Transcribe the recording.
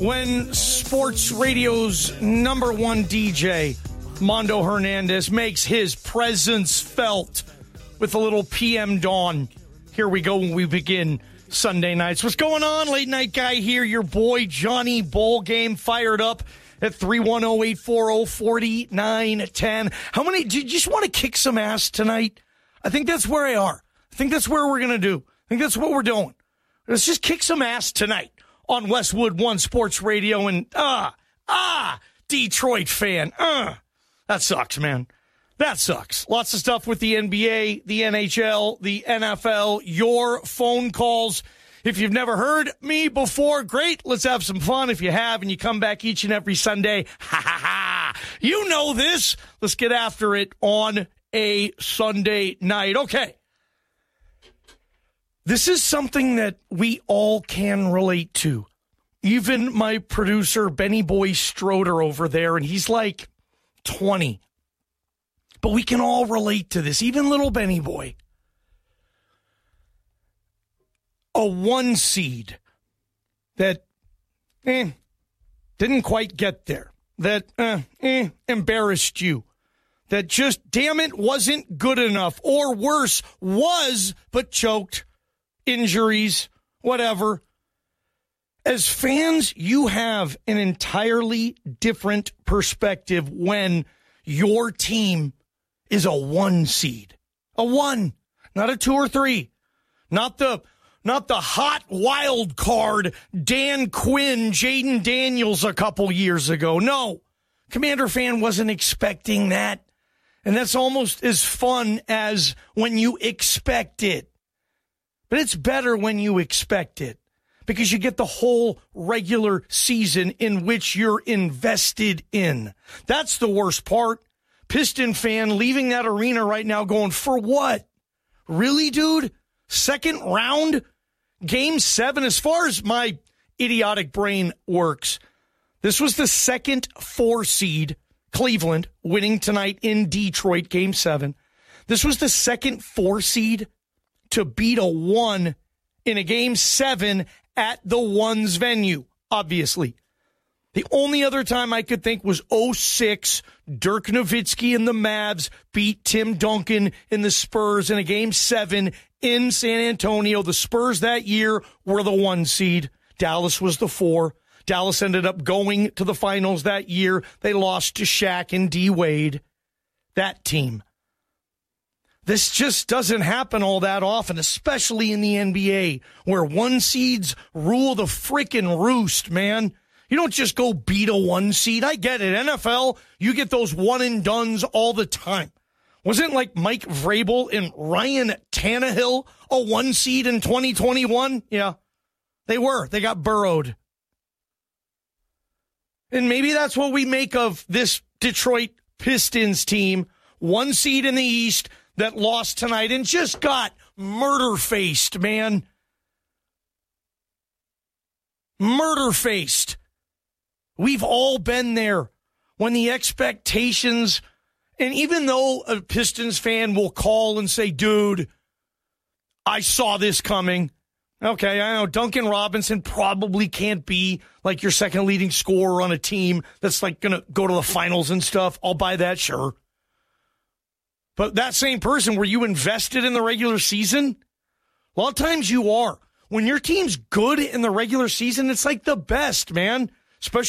when sports radio's number one DJ, Mondo Hernandez, makes his presence felt with a little PM Dawn. Here we go when we begin Sunday nights. What's going on? Late night guy here, your boy Johnny. Bowl game fired up at 310-840-4910. How many, do you just want to kick some ass tonight? I think that's where I are. I think that's where we're going to do. I think that's what we're doing. Let's just kick some ass tonight on Westwood One Sports Radio. And, Detroit fan. That sucks, man. That sucks. Lots of stuff with the NBA, the NHL, the NFL, your phone calls. If you've never heard me before, great. Let's have some fun. If you have and you come back each and every Sunday, you know this. Let's get after it on a Sunday night. Okay. This is something that we all can relate to. Even my producer, Benny Boy Stroder over there, and he's like 20. But we can all relate to this, even little Benny Boy. A 1 seed that didn't quite get there, that embarrassed you, that just, damn it, wasn't good enough, or worse, was, but choked. Injuries, whatever. As fans, you have an entirely different perspective when your team is a 1 seed. A 1, not a 2 or 3. Not the hot wild card Dan Quinn, Jaden Daniels a couple years ago. No, Commander fan wasn't expecting that. And that's almost as fun as when you expect it. But it's better when you expect it because you get the whole regular season in which you're invested in. That's the worst part. Piston fan leaving that arena right now going, for what? Really, dude? Second round? Game 7, as far as my idiotic brain works, this was the second 4 seed, Cleveland, winning tonight in Detroit, Game 7. This was the second 4 seed to beat a 1 in a Game 7 at the 1's venue, obviously. The only other time I could think was 2006, Dirk Nowitzki and the Mavs beat Tim Duncan and the Spurs in a Game 7 in San Antonio. The Spurs that year were the 1 seed. Dallas was the 4. Dallas ended up going to the finals that year. They lost to Shaq and D. Wade. That team. This just doesn't happen all that often, especially in the NBA, where 1 seeds rule the frickin' roost, man. You don't just go beat a 1 seed. I get it. NFL, you get those one and dones all the time. Wasn't like Mike Vrabel and Ryan Tannehill a 1 seed in 2021? Yeah, they were. They got burrowed. And maybe that's what we make of this Detroit Pistons team. 1 seed in the East that lost tonight and just got murder-faced, man. Murder-faced. We've all been there when the expectations, and even though a Pistons fan will call and say, dude, I saw this coming. Okay, I know Duncan Robinson probably can't be like your second leading scorer on a team that's like going to go to the finals and stuff. I'll buy that, sure. But that same person, were you invested in the regular season? A lot of times you are. When your team's good in the regular season, it's like the best, man. Especially